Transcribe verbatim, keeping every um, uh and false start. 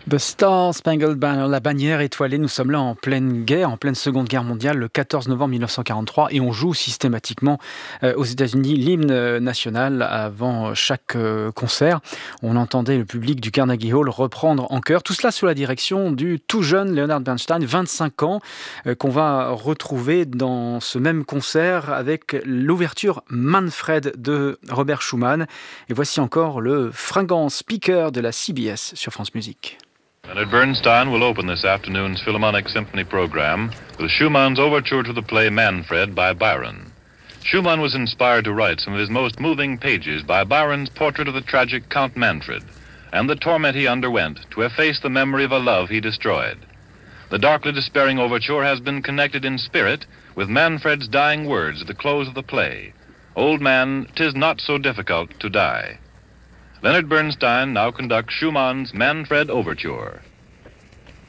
The Star Spangled Banner, la bannière étoilée, nous sommes là en pleine guerre, en pleine Seconde Guerre mondiale, le quatorze novembre mille neuf cent quarante-trois, et on joue systématiquement euh, aux États-Unis l'hymne euh, national avant chaque euh, concert. On entendait le public du Carnegie Hall reprendre en chœur, tout cela sous la direction du tout jeune Leonard Bernstein, vingt-cinq ans, euh, qu'on va retrouver dans ce même concert avec l'ouverture Manfred de Robert Schumann. Et voici encore le fringant speaker de la C B S sur France Musique. Leonard Bernstein will open this afternoon's Philharmonic Symphony program with Schumann's overture to the play Manfred by Byron. Schumann was inspired to write some of his most moving pages by Byron's portrait of the tragic Count Manfred and the torment he underwent to efface the memory of a love he destroyed. The darkly despairing overture has been connected in spirit with Manfred's dying words at the close of the play. Old man, 'tis not so difficult to die. Leonard Bernstein now conducts Schumann's Manfred Overture.